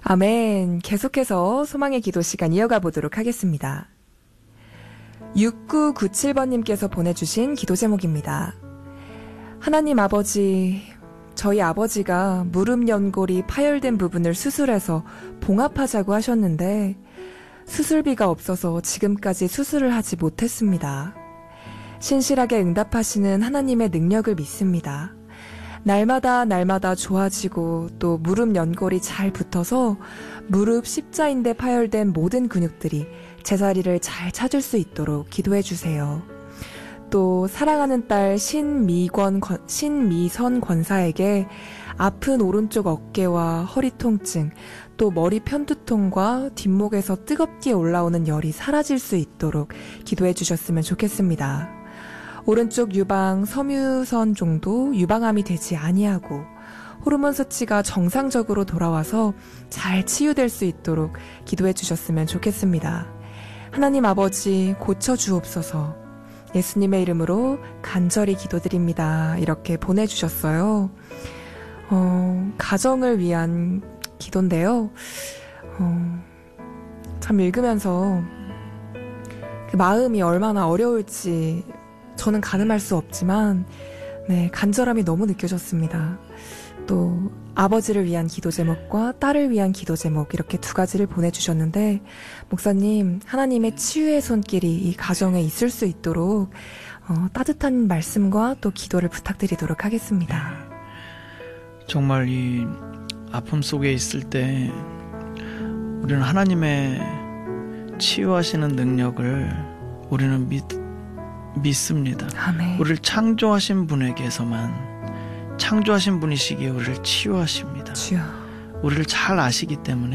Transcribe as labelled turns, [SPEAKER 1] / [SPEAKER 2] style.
[SPEAKER 1] 아멘. 계속해서 소망의 기도 시간 이어가 보도록 하겠습니다. 6997번님께서 보내주신 기도 제목입니다. 하나님 아버지, 저희 아버지가 무릎 연골이 파열된 부분을 수술해서 봉합하자고 하셨는데 수술비가 없어서 지금까지 수술을 하지 못했습니다. 신실하게 응답하시는 하나님의 능력을 믿습니다. 날마다 좋아지고 또 무릎 연골이 잘 붙어서 무릎 십자인대 파열된 모든 근육들이 제자리를 잘 찾을 수 있도록 기도해 주세요. 또 사랑하는 딸 신미선 권사에게 아픈 오른쪽 어깨와 허리 통증, 또 머리 편두통과 뒷목에서 뜨겁게 올라오는 열이 사라질 수 있도록 기도해 주셨으면 좋겠습니다. 오른쪽 유방 섬유선 정도 유방암이 되지 아니하고 호르몬 수치가 정상적으로 돌아와서 잘 치유될 수 있도록 기도해 주셨으면 좋겠습니다. 하나님 아버지 고쳐주옵소서. 예수님의 이름으로 간절히 기도드립니다. 이렇게 보내주셨어요. 가정을 위한 기도인데요. 참 읽으면서 그 마음이 얼마나 어려울지 저는 가늠할 수 없지만 간절함이 너무 느껴졌습니다. 또 아버지를 위한 기도 제목과 딸을 위한 기도 제목 이렇게 두 가지를 보내주셨는데 목사님, 하나님의 치유의 손길이 이 가정에 있을 수 있도록 따뜻한 말씀과 또 기도를 부탁드리도록 하겠습니다.
[SPEAKER 2] 정말 이 아픔 속에 있을 때 우리는 하나님의 치유하시는 능력을 우리는 믿습니다.
[SPEAKER 1] 아멘.
[SPEAKER 2] 우리를 창조하신 분에게서만 창조하신 분이시기에 우리를 치유하십니다.
[SPEAKER 1] 주여.
[SPEAKER 2] 우리를 잘 아시기 때문에